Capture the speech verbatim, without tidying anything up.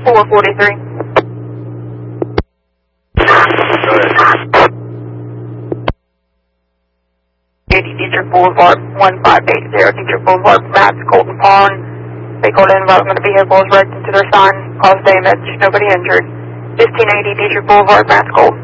four forty-three. Go ahead. eighty Dietrich Boulevard, one five eight zero Dietrich Boulevard, Maps, Colton Pond. They called in about when the vehicle was wrecked into their sign, caused damage, nobody injured. fifteen eighty Dietrich Boulevard, Maps, Colton.